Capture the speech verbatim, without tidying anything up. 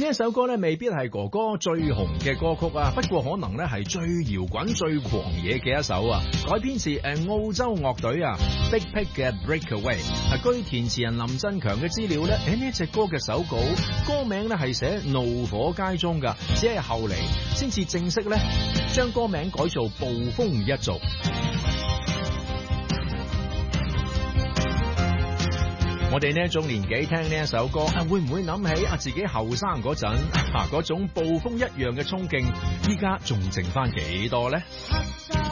呢一首歌咧未必係哥哥最紅嘅歌曲啊，不過可能咧係最搖滾最狂野嘅一首啊。改編自誒澳洲樂隊啊 Big Pig 嘅 Breakaway。係據填詞人林振強嘅資料咧，誒呢一隻歌嘅手稿歌名咧係寫怒火街中噶，只係後嚟先至正式咧將歌名改做暴風一族。我哋呢一種年紀聽呢一首歌，會唔會諗起啊自己後生嗰陣啊嗰種暴風一樣嘅衝勁？依家仲剩翻幾多呢？